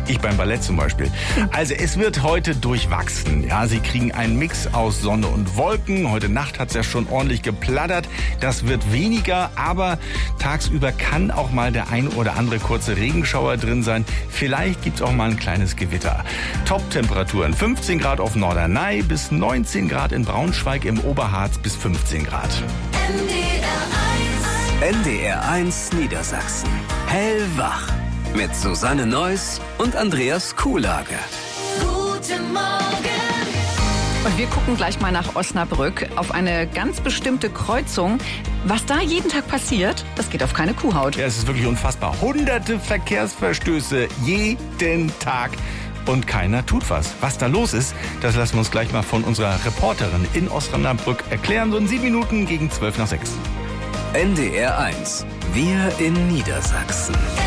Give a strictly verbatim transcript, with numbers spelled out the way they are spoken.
Ich beim Ballett zum Beispiel. Also es wird heute durchwachsen. Ja, Sie kriegen einen Mix aus Sonne und Wolken. Heute Nacht hat es ja schon ordentlich geplattert. Das wird weniger, aber tagsüber kann auch mal der ein oder andere kurze Regenschauer drin sein. Vielleicht gibt es auch mal ein kleines Gewitter. Top-Temperaturen fünfzehn Grad auf Norderney bis neunzehn Grad in Braunschweig, im Oberharz bis fünfzehn Grad. N D R eins Niedersachsen. Hellwach. Mit Susanne Neuss und Andreas Kuhlage. Guten Morgen. Und wir gucken gleich mal nach Osnabrück auf eine ganz bestimmte Kreuzung. Was da jeden Tag passiert, das geht auf keine Kuhhaut. Ja, es ist wirklich unfassbar. Hunderte Verkehrsverstöße jeden Tag. Und keiner tut was. Was da los ist, das lassen wir uns gleich mal von unserer Reporterin in Osnabrück erklären. So in sieben Minuten gegen zwölf nach sechs. N D R eins. Wir in Niedersachsen.